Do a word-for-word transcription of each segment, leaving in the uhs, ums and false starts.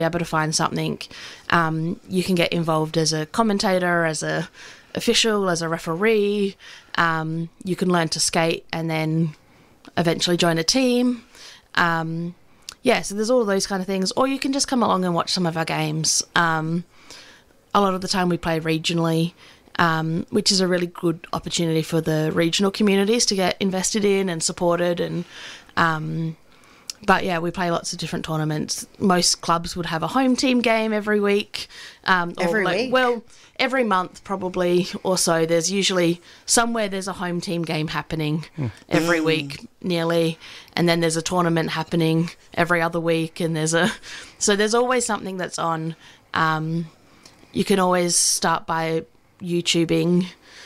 able to find something. Um, you can get involved as a commentator, as a official, as a referee. Um, you can learn to skate and then eventually join a team. Um, yeah, so there's all those kind of things. Or you can just come along and watch some of our games. Um, a lot of the time we play regionally, um, which is a really good opportunity for the regional communities to get invested in and supported. And um, But yeah, we play lots of different tournaments. Most clubs would have a home team game every week. Um, or Every like, week? Well, every month probably or so. There's usually somewhere there's a home team game happening every Mm. week nearly. And then there's a tournament happening every other week. And there's a... So there's always something that's on. Um, you can always start by YouTubing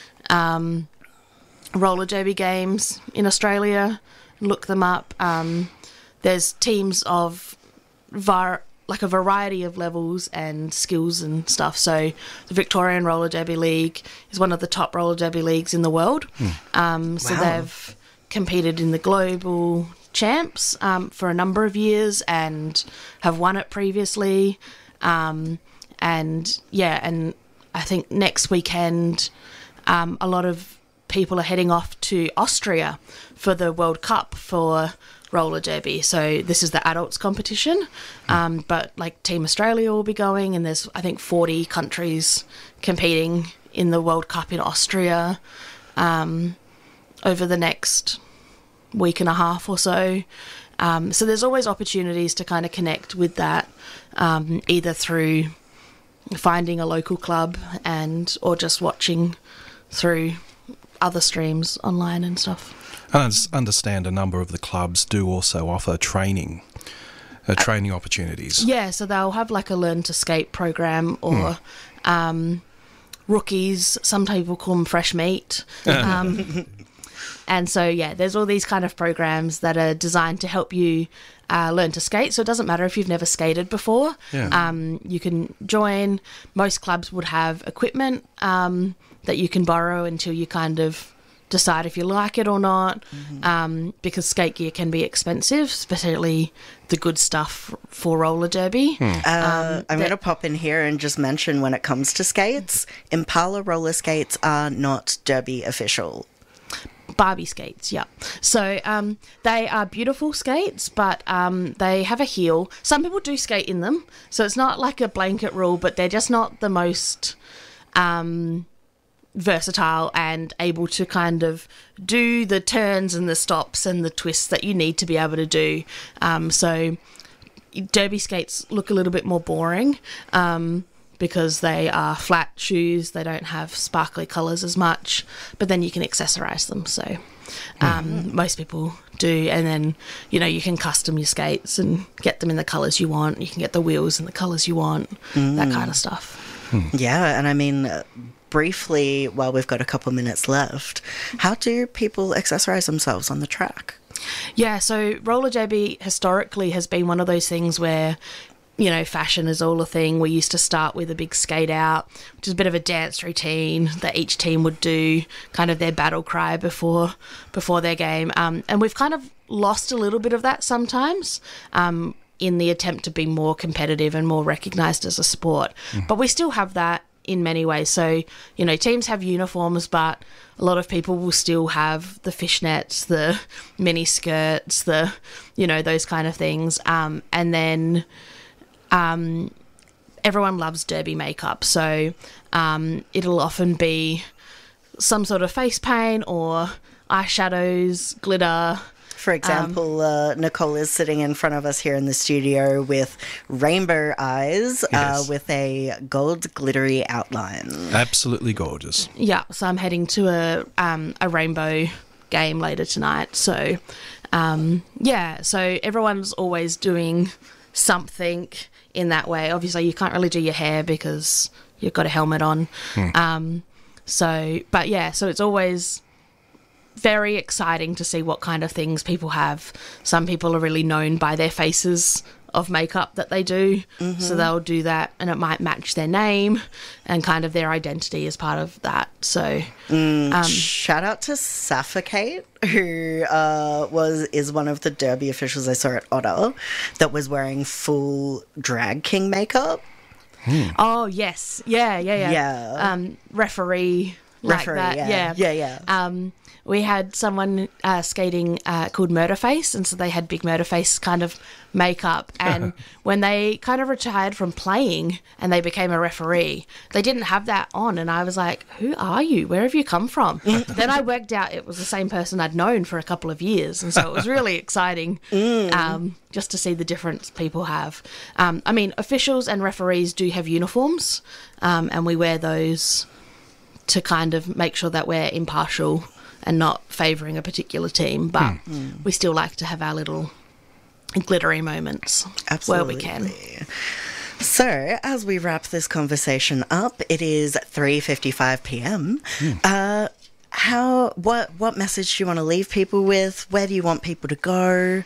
um, roller derby games in Australia. Look them up. Um, there's teams of var- like a variety of levels and skills and stuff. So the Victorian Roller Derby League is one of the top roller derby leagues in the world. Um, so Wow. they've competed in the global champs um, for a number of years and have won it previously. Um, and yeah, and I think next weekend um, a lot of people are heading off to Austria for the World Cup for roller derby. So this is the adults competition, um, but like Team Australia will be going, and there's I think forty countries competing in the World Cup in Austria um, over the next week and a half or so. Um, so there's always opportunities to kind of connect with that, um, either through finding a local club and or just watching through other streams online and stuff. I understand a number of the clubs do also offer training, uh, training opportunities. Yeah, so they'll have like a learn to skate program or um, rookies. Some people call them fresh meat. Um, and so, yeah, there's all these kind of programs that are designed to help you uh, learn to skate. So it doesn't matter if you've never skated before. Yeah. Um, you can join. Most clubs would have equipment um, that you can borrow until you kind of decide if you like it or not, mm-hmm. um, because skate gear can be expensive, especially the good stuff for roller derby. Uh, Um, I'm that- going to pop in here and just mention when it comes to skates, Impala roller skates are not derby official. Barbie skates, yeah. So um, they are beautiful skates, but um, they have a heel. Some people do skate in them, so it's not like a blanket rule, but they're just not the most um, versatile and able to kind of do the turns and the stops and the twists that you need to be able to do. Um, so derby skates look a little bit more boring um, because they are flat shoes. They don't have sparkly colours as much, but then you can accessorise them. So um, mm-hmm. most people do, and then you know you can custom your skates and get them in the colours you want. You can get the wheels in the colours you want, mm. that kind of stuff. Yeah, and I mean, uh, briefly, while we've got a couple minutes left, how do people accessorise themselves on the track? Yeah, so roller derby historically has been one of those things where, you know, fashion is all a thing. We used to start with a big skate out, which is a bit of a dance routine that each team would do, kind of their battle cry before before their game. Um, and we've kind of lost a little bit of that sometimes um, in the attempt to be more competitive and more recognised as a sport. Mm. But we still have that in many ways. So, you know, teams have uniforms, but a lot of people will still have the fishnets, the mini skirts, the, you know, those kind of things. Um, and then um, everyone loves derby makeup. So um, it'll often be some sort of face paint or eyeshadows, glitter. For example, um, uh, Nicole is sitting in front of us here in the studio with rainbow eyes, yes. uh, with a gold glittery outline. Absolutely gorgeous. Yeah, so I'm heading to a um, a rainbow game later tonight. So, um, yeah, so everyone's always doing something in that way. Obviously, you can't really do your hair because you've got a helmet on. Hmm. Um, so, but yeah, so it's always very exciting to see what kind of things people have. Some people are really known by their faces of makeup that they do. Mm-hmm. So they'll do that, and it might match their name and kind of their identity as part of that. So mm, um, shout out to Suffocate, who uh, was is one of the Derby officials I saw at Otter that was wearing full drag king makeup. Hmm. Oh yes, yeah, yeah, yeah. Yeah. Um, referee, like Referee, that. yeah. Yeah, Yeah, yeah. Um, we had someone uh, skating uh, called Murderface, and so they had big Murderface kind of makeup. And when they kind of retired from playing and they became a referee, they didn't have that on. And I was like, "Who are you? Where have you come from?" Then I worked out it was the same person I'd known for a couple of years, and so it was really exciting mm. um, just to see the difference people have. Um, I mean, officials and referees do have uniforms, um, and we wear those to kind of make sure that we're impartial and not favouring a particular team, but mm. we still like to have our little glittery moments Absolutely. where we can. So, as we wrap this conversation up, it is three fifty-five p.m. Mm. Uh, how? What? What message do you want to leave people with? Where do you want people to go?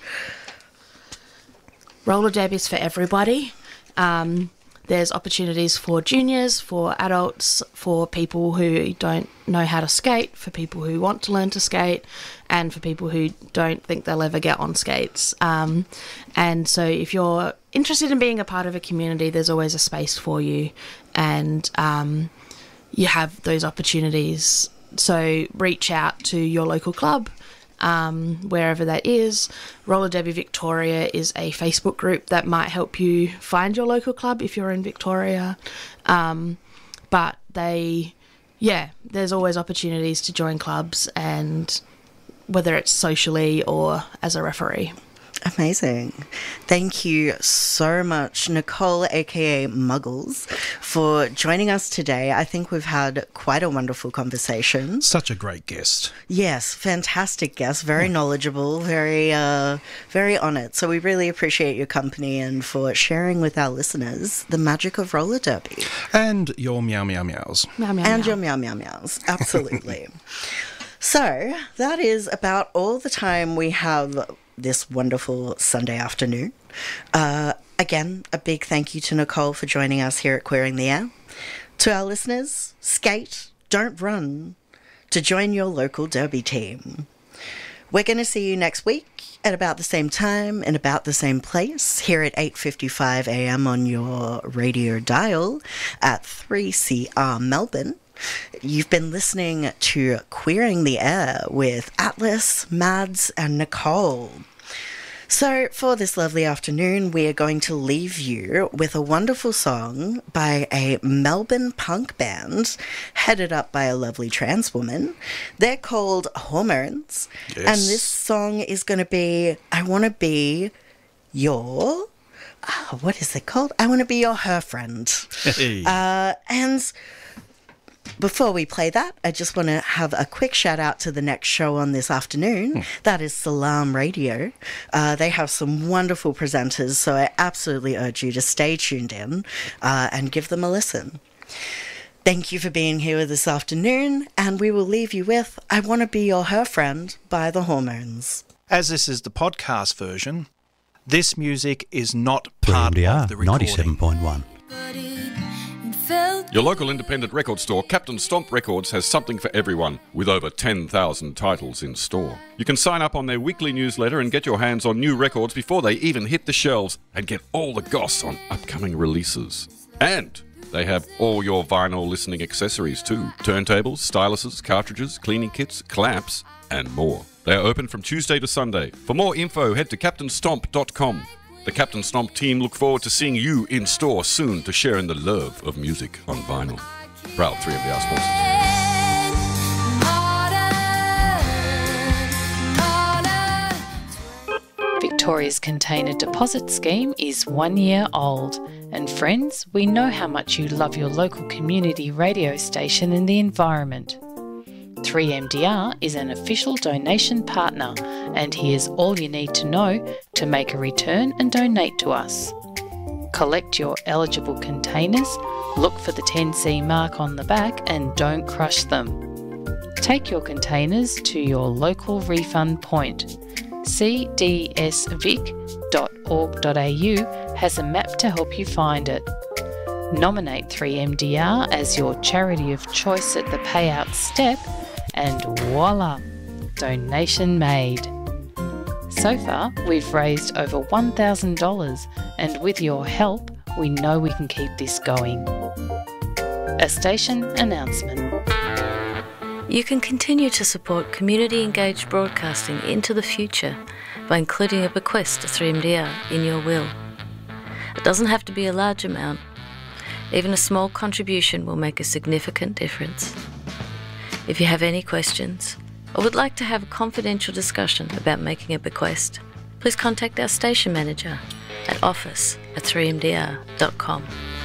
Roller derby's for everybody. Um, There's opportunities for juniors, for adults, for people who don't know how to skate, for people who want to learn to skate, and for people who don't think they'll ever get on skates. Um, and so if you're interested in being a part of a community, there's always a space for you, and um, you have those opportunities. So reach out to your local club, Um, wherever that is. Roller Derby Victoria is a Facebook group that might help you find your local club if you're in Victoria. Um, but they, yeah, there's always opportunities to join clubs, and whether it's socially or as a referee. Amazing. Thank you so much, Nicole, aka Muggles, for joining us today. I think we've had quite a wonderful conversation. Such a great guest. Yes, fantastic guest. Very knowledgeable, very, uh, very on it. So we really appreciate your company and for sharing with our listeners the magic of roller derby. And your meow meow meows. Meow, meow, And meow. your meow meow meows. Absolutely. So that is about all the time we have this wonderful Sunday afternoon. Uh, again, a big thank you to Nicole for joining us here at Queering the Air. To our listeners, skate, don't run, to join your local derby team. We're going to see you next week at about the same time and about the same place here at eight fifty-five a.m. on your radio dial at three C R Melbourne. You've been listening to Queering the Air with Atlas, Mads, and Nicole. So for this lovely afternoon, we are going to leave you with a wonderful song by a Melbourne punk band headed up by a lovely trans woman. They're called Hormones. Yes. And this song is going to be, I Want to Be Your... Oh, what is it called? I Want to Be Your Her Friend. Hey. Uh, and... Before we play that, I just want to have a quick shout out to the next show on this afternoon. Hmm. That is Salam Radio. Uh, they have some wonderful presenters, so I absolutely urge you to stay tuned in uh, and give them a listen. Thank you for being here this afternoon, and we will leave you with I Want to Be Your Her Friend by The Hormones. As this is the podcast version, this music is not part M D R of the recording. ninety-seven point one. Your local independent record store, Captain Stomp Records, has something for everyone, with over ten thousand titles in store. You can sign up on their weekly newsletter and get your hands on new records before they even hit the shelves, and get all the goss on upcoming releases. And they have all your vinyl listening accessories too. Turntables, styluses, cartridges, cleaning kits, clamps, and more. They are open from Tuesday to Sunday. For more info, head to captain stomp dot com. The Captain Stomp team look forward to seeing you in store soon to share in the love of music on vinyl. Proud three M D R sponsors. Victoria's container deposit scheme is one year old. And friends, we know how much you love your local community radio station and the environment. three M D R is an official donation partner, and here's all you need to know to make a return and donate to us. Collect your eligible containers, look for the ten C mark on the back and don't crush them. Take your containers to your local refund point, c d s vic dot org dot a u has a map to help you find it. Nominate three M D R as your charity of choice at the payout step, and voila, donation made. So far, we've raised over one thousand dollars, and with your help, we know we can keep this going. A station announcement. You can continue to support community-engaged broadcasting into the future by including a bequest to three M D R in your will. It doesn't have to be a large amount. Even a small contribution will make a significant difference. If you have any questions or would like to have a confidential discussion about making a bequest, please contact our station manager at office at three m d r dot com.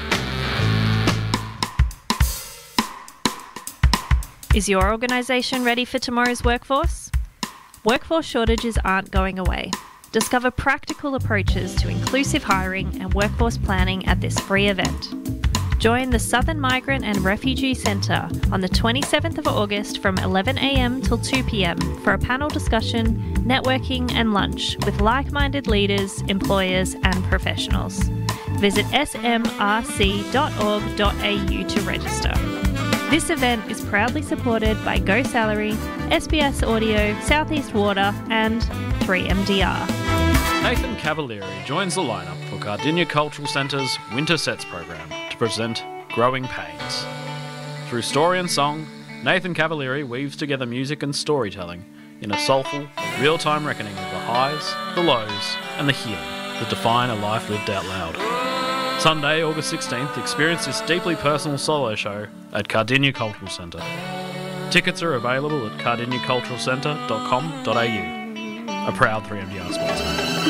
Is your organisation ready for tomorrow's workforce? Workforce shortages aren't going away. Discover practical approaches to inclusive hiring and workforce planning at this free event. Join the Southern Migrant and Refugee Centre on the twenty-seventh of August from eleven a m till two p m for a panel discussion, networking and lunch with like-minded leaders, employers and professionals. Visit s m r c dot org dot a u to register. This event is proudly supported by Go Salary, S B S Audio, Southeast Water and three M D R. Nathan Cavalieri joins the lineup for Cardinia Cultural Centre's Winter Sets program to present Growing Pains. Through story and song, Nathan Cavalieri weaves together music and storytelling in a soulful, real-time reckoning of the highs, the lows and the healing that define a life lived out loud. Sunday, August sixteenth, experience this deeply personal solo show at Cardinia Cultural Centre. Tickets are available at cardinia cultural centre dot com dot a u. A proud three M D R sponsor.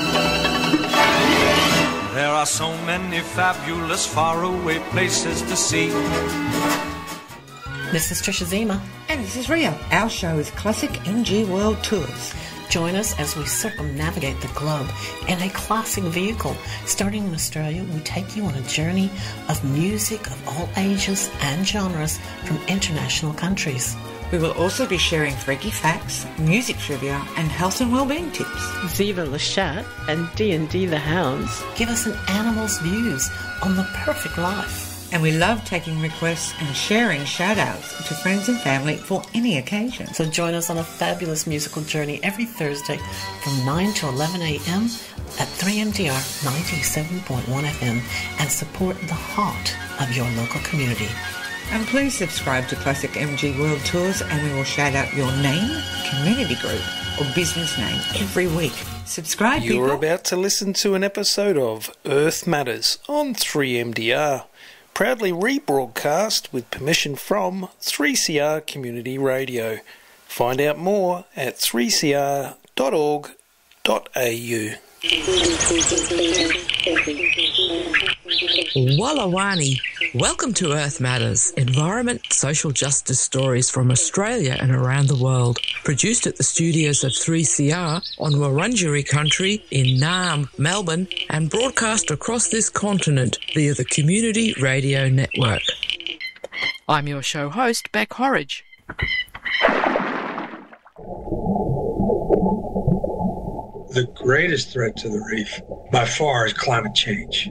There are so many fabulous faraway places to see. This is Trisha Zima. And this is Ria. Our show is Classic M G World Tours. Join us as we circumnavigate the globe in a classic vehicle. Starting in Australia, we take you on a journey of music of all ages and genres from international countries. We will also be sharing freaky facts, music trivia and health and wellbeing tips. Ziva Lashat and D and D the Hounds give us an animal's views on the perfect life. And we love taking requests and sharing shout-outs to friends and family for any occasion. So join us on a fabulous musical journey every Thursday from nine to eleven a m at three M D R ninety-seven point one F M and support the heart of your local community. And please subscribe to Classic M G World Tours and we will shout out your name, community group or business name every week. Subscribe, You're people. You're about to listen to an episode of Earth Matters on three M D R. Proudly rebroadcast with permission from three C R Community Radio. Find out more at three c r dot org dot a u. Wallawani, welcome to Earth Matters, environment, social justice stories from Australia and around the world. Produced at the studios of three C R on Wurundjeri country in Naarm, Melbourne, and broadcast across this continent via the Community Radio Network. I'm your show host, Beck Horridge. The greatest threat to the reef, by far, is climate change.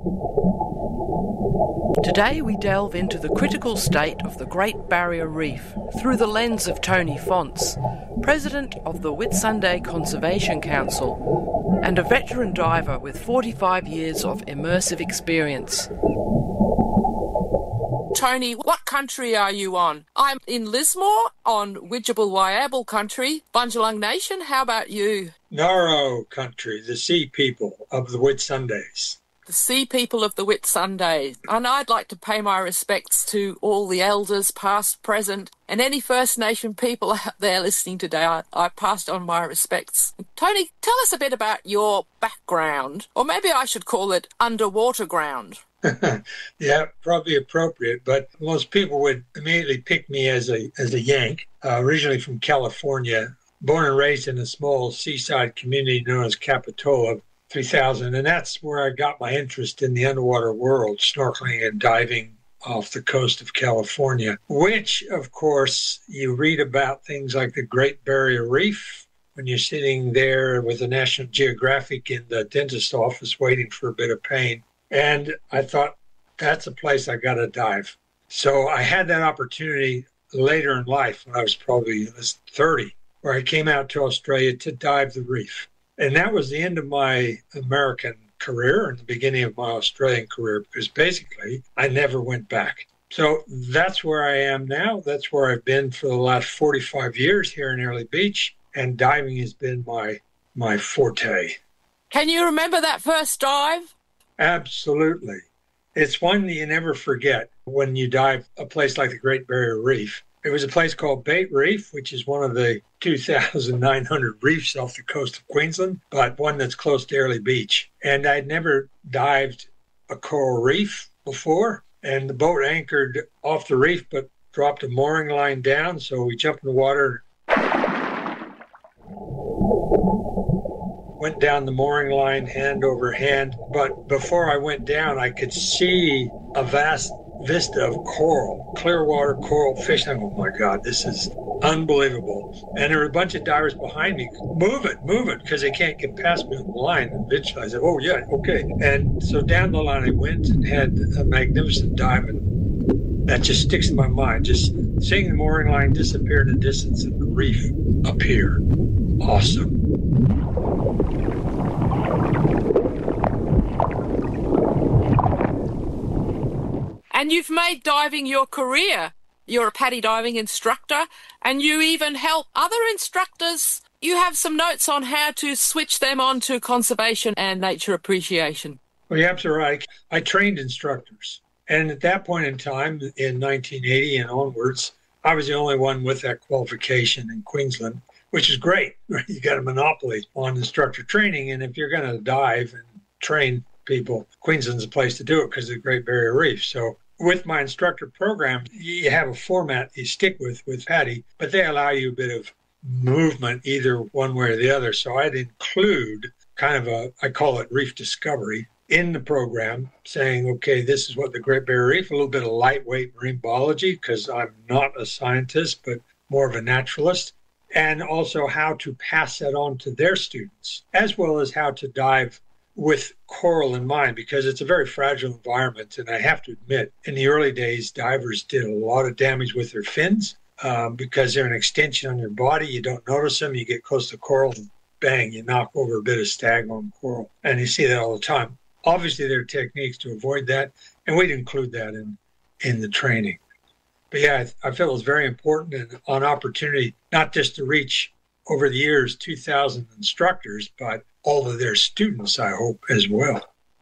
Today we delve into the critical state of the Great Barrier Reef through the lens of Tony Fonts, President of the Whitsunday Conservation Council and a veteran diver with forty-five years of immersive experience. Tony, what country are you on? I'm in Lismore on Widjabul Waiabal country, Bundjalung Nation. How about you? Naro country, the sea people of the Whitsundays. The sea people of the Whitsundays. And I'd like to pay my respects to all the elders, past, present, and any First Nation people out there listening today. I, I passed on my respects. Tony, tell us a bit about your background, or maybe I should call it underwater ground. Yeah, probably appropriate, but most people would immediately pick me as a as a Yank, uh, originally from California, born and raised in a small seaside community known as Capitola, three thousand, and that's where I got my interest in the underwater world, snorkeling and diving off the coast of California, which, of course, you read about things like the Great Barrier Reef when you're sitting there with the National Geographic in the dentist's office waiting for a bit of pain. And I thought, that's a place I got to dive. So I had that opportunity later in life when I was probably thirty, where I came out to Australia to dive the reef. And that was the end of my American career and the beginning of my Australian career, because basically I never went back. So that's where I am now. That's where I've been for the last forty-five years here in Airlie Beach, and diving has been my my forte. Can you remember that first dive? Absolutely. It's one that you never forget when you dive a place like the Great Barrier Reef. It was a place called Bait Reef, which is one of the two thousand nine hundred reefs off the coast of Queensland, but one that's close to Airlie Beach. And I'd never dived a coral reef before, and the boat anchored off the reef but dropped a mooring line down, so we jumped in the water, went down the mooring line hand over hand. But before I went down, I could see a vast vista of coral, clear water coral fish. I'm, oh my God, this is unbelievable. And there were a bunch of divers behind me. Move it, move it, because they can't get past me on the line. And eventually I said, oh yeah, okay. And so down the line I went and had a magnificent dive, and that just sticks in my mind. Just seeing the mooring line disappear in the distance and the reef appear. Awesome. And you've made diving your career. You're a PADI diving instructor, and you even help other instructors. You have some notes on how to switch them on to conservation and nature appreciation. Well, you're absolutely right. I trained instructors. And at that point in time, in nineteen eighty and onwards, I was the only one with that qualification in Queensland, which is great. You got a monopoly on instructor training. And if you're going to dive and train people, Queensland's a place to do it because of the Great Barrier Reef. So with my instructor program, you have a format you stick with with PADI, but they allow you a bit of movement either one way or the other. So I'd include kind of a, I call it reef discovery in the program, saying, okay, this is what the Great Barrier Reef, a little bit of lightweight marine biology, because I'm not a scientist, but more of a naturalist, and also how to pass that on to their students, as well as how to dive with coral in mind, because it's a very fragile environment. And I have to admit, in the early days, divers did a lot of damage with their fins um, because they're an extension on your body. You don't notice them. You get close to coral and bang, you knock over a bit of staghorn coral. And you see that all the time. Obviously, there are techniques to avoid that, and we'd include that in, in the training. But yeah, I, I feel it's very important and an opportunity, not just to reach over the years two thousand instructors, but all of their students, I hope, as well.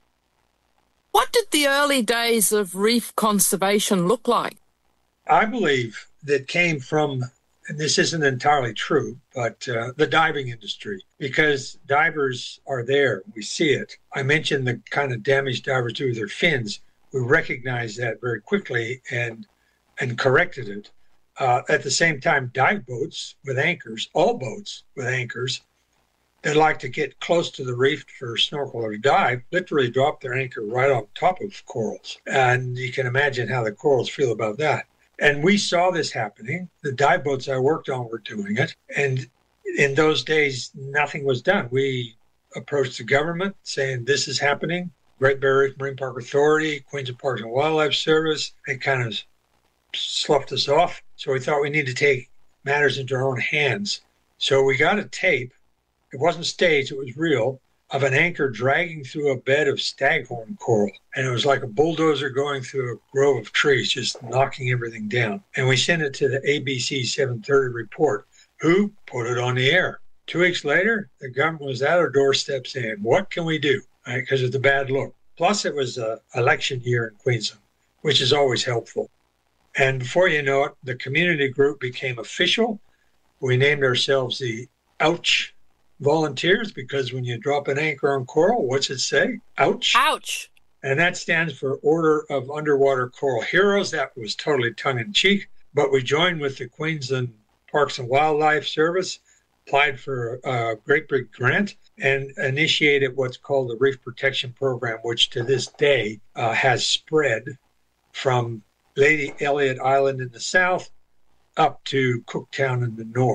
What did the early days of reef conservation look like? I believe that came from, and this isn't entirely true, but uh, the diving industry, because divers are there. We see it. I mentioned the kind of damage divers do with their fins. We recognized that very quickly and and corrected it. Uh, at the same time, dive boats with anchors, all boats with anchors, that like to get close to the reef for snorkel or dive, literally drop their anchor right on top of corals. And you can imagine how the corals feel about that. And we saw this happening. The dive boats I worked on were doing it. And in those days, nothing was done. We approached the government saying, this is happening. Great Barrier Reef Marine Park Authority, Queensland Parks and Wildlife Service, they kind of sloughed us off. So we thought we needed to take matters into our own hands. So we got a tape. It wasn't staged, it was real, of an anchor dragging through a bed of staghorn coral. And it was like a bulldozer going through a grove of trees, just knocking everything down. And we sent it to the A B C seven thirty report, who put it on the air. Two weeks later, the government was at our doorstep saying, what can we do? Right, because of the bad look. Plus, it was an election year in Queensland, which is always helpful. And before you know it, the community group became official. We named ourselves the Ouch Volunteers, because when you drop an anchor on coral, what's it say? Ouch. Ouch. And that stands for Order of Underwater Coral Heroes. That was totally tongue-in-cheek. But we joined with the Queensland Parks and Wildlife Service, applied for a great big grant, and initiated what's called the Reef Protection Program, which to this day uh, has spread from Lady Elliot Island in the south up to Cooktown in the north.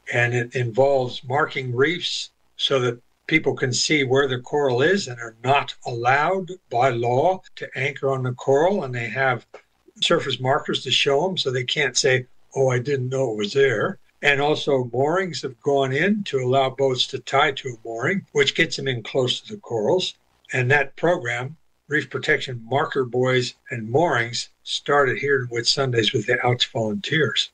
and it involves marking reefs so that people can see where the coral is and are not allowed by law to anchor on the coral, and they have surface markers to show them so they can't say, oh, I didn't know it was there. And also moorings have gone in to allow boats to tie to a mooring, which gets them in close to the corals. And that program, Reef Protection Marker Buoys and Moorings, started here in Whitsundays with the Ouch Volunteers.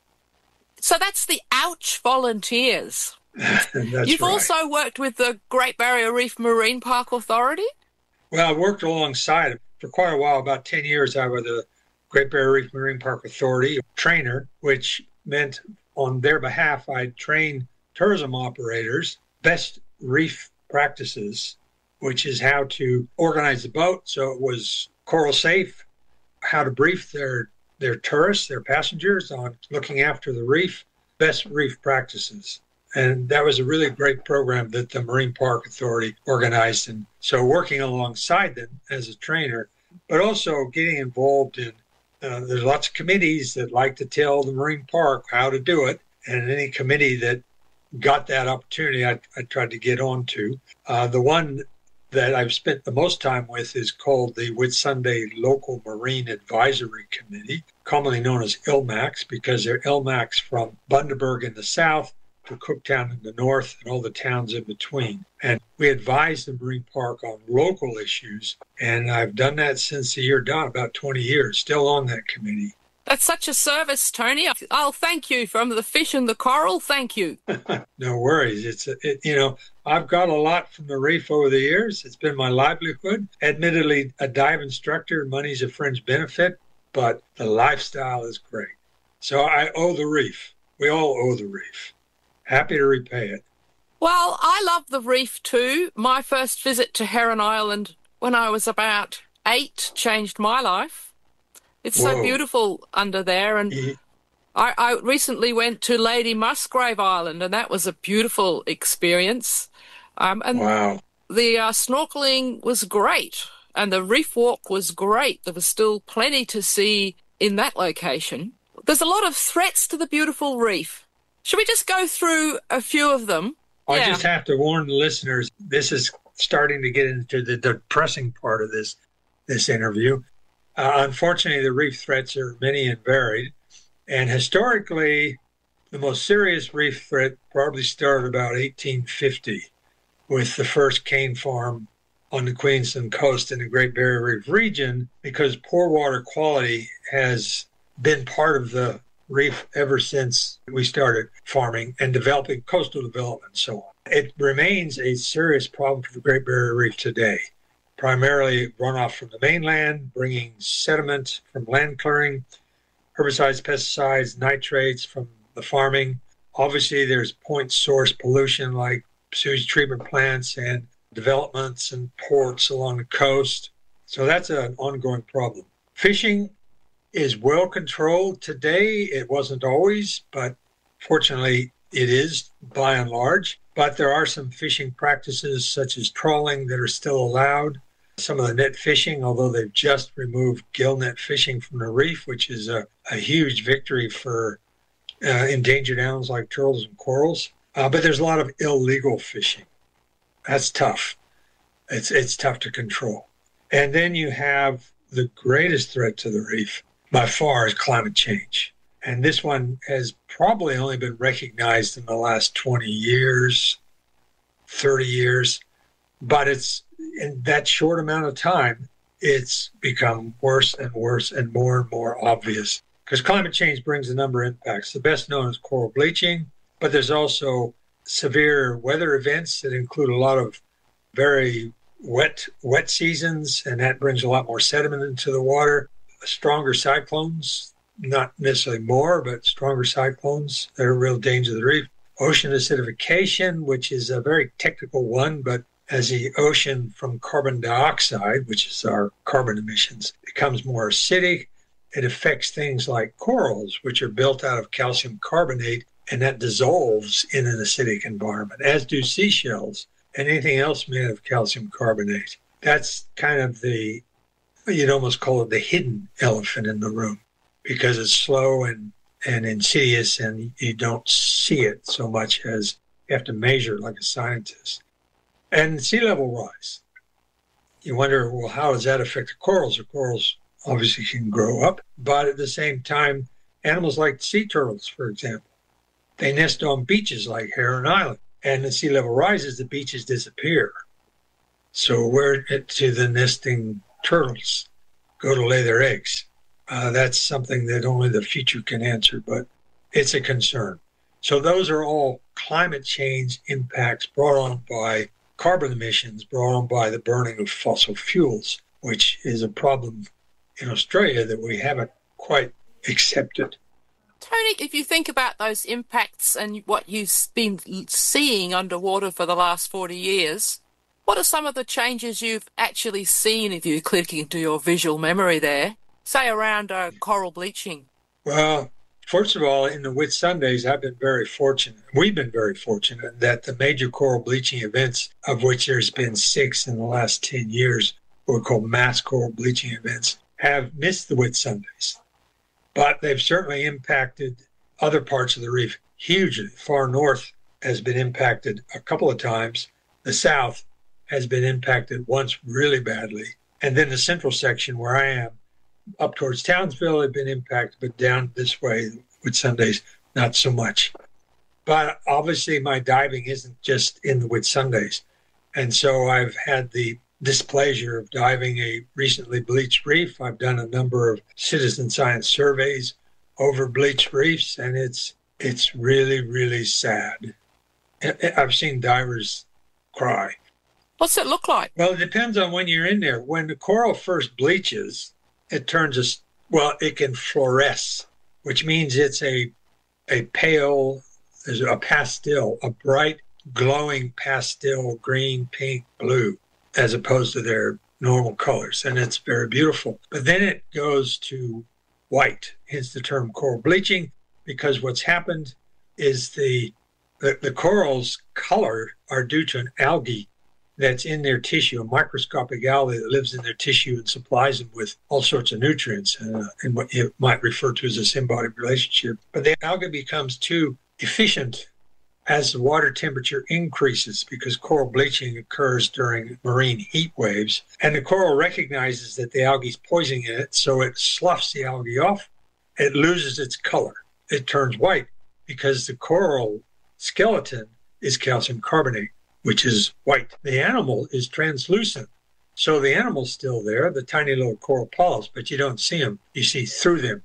So that's the Ouch Volunteers. That's You've right. also worked with the Great Barrier Reef Marine Park Authority? Well, I worked alongside it for quite a while. About ten years, I was the Great Barrier Reef Marine Park Authority trainer, which meant on their behalf, I'd train tourism operators best reef practices, which is how to organize the boat so it was coral safe, how to brief their, their tourists, their passengers on looking after the reef, best reef practices. And that was a really great program that the Marine Park Authority organized. And so working alongside them as a trainer, but also getting involved in, uh, there's lots of committees that like to tell the Marine Park how to do it. And any committee that got that opportunity, I, I tried to get onto. Uh, the one that I've spent the most time with is called the Whitsunday Local Marine Advisory Committee, commonly known as I L MACs, because they're I L MACs from Bundaberg in the south to Cooktown in the north and all the towns in between. And we advise the Marine Park on local issues, and I've done that since the year done, about twenty years, still on that committee. That's such a service, Tony. I'll thank you from the fish and the coral. Thank you. No worries. It's, a, it, you know, I've got a lot from the reef over the years. It's been my livelihood. Admittedly, a dive instructor, money's a fringe benefit, but the lifestyle is great. So I owe the reef. We all owe the reef. Happy to repay it. Well, I love the reef too. My first visit to Heron Island when I was about eight changed my life. It's Whoa. so beautiful under there. And Yeah. I, I recently went to Lady Musgrave Island, and that was a beautiful experience. Um, and Wow. the uh, snorkeling was great, and the reef walk was great. There was still plenty to see in that location. There's a lot of threats to the beautiful reef. Should we just go through a few of them? I Yeah. just have to warn the listeners, this is starting to get into the depressing part of this, this interview. Uh, unfortunately, the reef threats are many and varied. And historically, the most serious reef threat probably started about eighteen fifty with the first cane farm on the Queensland coast in the Great Barrier Reef region, because poor water quality has been part of the reef ever since we started farming and developing coastal development and so on. It remains a serious problem for the Great Barrier Reef today. Primarily runoff from the mainland, bringing sediment from land clearing, herbicides, pesticides, nitrates from the farming. Obviously, there's point source pollution like sewage treatment plants and developments and ports along the coast. So that's an ongoing problem. Fishing is well controlled today. It wasn't always, but fortunately it is by and large. But there are some fishing practices such as trawling that are still allowed. Some of the net fishing, although they've just removed gill net fishing from the reef, which is a, a huge victory for uh, endangered animals like turtles and corals. Uh, but there's a lot of illegal fishing. That's tough. It's, it's tough to control. And then you have the greatest threat to the reef by far is climate change. And this one has probably only been recognized in the last twenty years, thirty years. But it's in that short amount of time, it's become worse and worse and more and more obvious. Because climate change brings a number of impacts. The best known is coral bleaching, but there's also severe weather events that include a lot of very wet, wet seasons, and that brings a lot more sediment into the water. Stronger cyclones, not necessarily more, but stronger cyclones that are a real danger to the reef. Ocean acidification, which is a very technical one, but as the ocean from carbon dioxide, which is our carbon emissions, becomes more acidic, it affects things like corals, which are built out of calcium carbonate, and that dissolves in an acidic environment, as do seashells and anything else made of calcium carbonate. That's kind of the, you'd almost call it the hidden elephant in the room, because it's slow and, and insidious, and you don't see it so much as you have to measure like a scientist. And sea level rise. You wonder, well, how does that affect the corals? The corals obviously can grow up, but at the same time, animals like sea turtles, for example, they nest on beaches like Heron Island, and the sea level rises, the beaches disappear. So where to the nesting turtles go to lay their eggs? Uh, that's something that only the future can answer, but it's a concern. So those are all climate change impacts brought on by carbon emissions, brought on by the burning of fossil fuels, which is a problem in Australia that we haven't quite accepted. Tony, if you think about those impacts and what you've been seeing underwater for the last forty years, what are some of the changes you've actually seen, if you click into your visual memory there, say around uh, coral bleaching? Well, first of all, in the Whitsundays, I've been very fortunate. We've been very fortunate that the major coral bleaching events, of which there's been six in the last ten years, what we call mass coral bleaching events, have missed the Whitsundays. But they've certainly impacted other parts of the reef hugely. Far north has been impacted a couple of times. The south has been impacted once really badly. And then the central section where I am, up towards Townsville, have been impacted, but down this way, Whitsundays, not so much. But obviously my diving isn't just in the Whitsundays. And so I've had the displeasure of diving a recently bleached reef. I've done a number of citizen science surveys over bleached reefs, and it's it's really, really sad. I've seen divers cry. What's it look like? Well, it depends on when you're in there. When the coral first bleaches, it turns a, well, it can fluoresce, which means it's a a pale, there's a pastel, a bright, glowing pastel green, pink, blue, as opposed to their normal colors. And it's very beautiful. But then it goes to white, hence the term coral bleaching, because what's happened is the, the, the corals' color are due to an algae that's in their tissue, a microscopic algae that lives in their tissue and supplies them with all sorts of nutrients uh, and what you might refer to as a symbiotic relationship. But the algae becomes too efficient as the water temperature increases, because coral bleaching occurs during marine heat waves. And the coral recognizes that the algae is poisoning it, so it sloughs the algae off. It loses its color. It turns white because the coral skeleton is calcium carbonate, which is white. The animal is translucent. So the animal's still there, the tiny little coral polyps, but you don't see them. You see through them.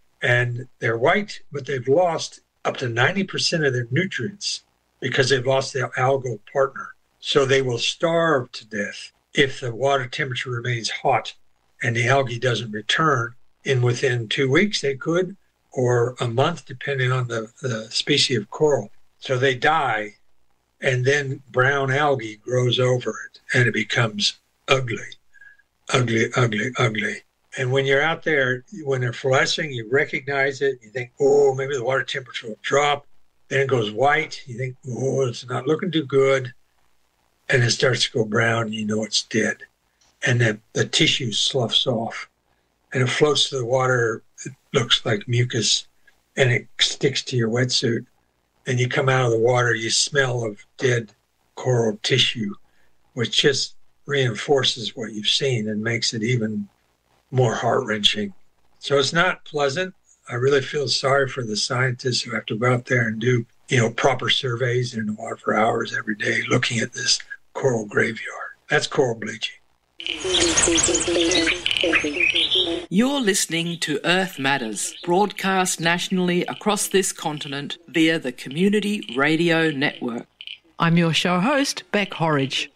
And they're white, but they've lost up to ninety percent of their nutrients because they've lost their algal partner. So they will starve to death if the water temperature remains hot and the algae doesn't return. In within two weeks they could, or a month, depending on the, the species of coral. So they die, and then brown algae grows over it, and it becomes ugly, ugly, ugly, ugly. And when you're out there, when they're fluorescing, you recognize it. You think, oh, maybe the water temperature will drop. Then it goes white. You think, oh, it's not looking too good. And it starts to go brown, and you know it's dead. And then the tissue sloughs off, and it floats to the water. It looks like mucus, and it sticks to your wetsuit. And you come out of the water, you smell of dead coral tissue, which just reinforces what you've seen and makes it even more heart-wrenching. So it's not pleasant. I really feel sorry for the scientists who have to go out there and do, you know, proper surveys in the water for hours every day looking at this coral graveyard. That's coral bleaching. You're listening to Earth Matters, broadcast nationally across this continent via the Community Radio Network. I'm your show host, Beck Horridge.